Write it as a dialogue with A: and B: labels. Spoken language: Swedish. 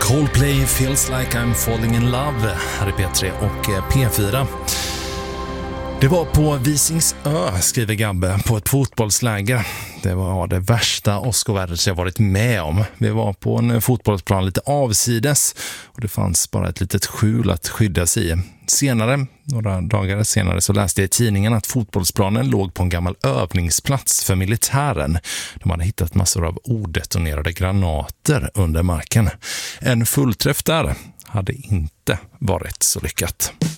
A: Coldplay Feels Like I'm Falling in Love här i P3 och P4. Det var på Visingsö, skriver Gabbe, på ett fotbollsläger. Det var det värsta åskovädret jag varit med om. Vi var på en fotbollsplan lite avsides och det fanns bara ett litet skjul att skydda sig i. Senare, några dagar senare, så läste jag i tidningen att fotbollsplanen låg på en gammal övningsplats för militären. De hade hittat massor av odetonerade granater under marken. En fullträff där hade inte varit så lyckat.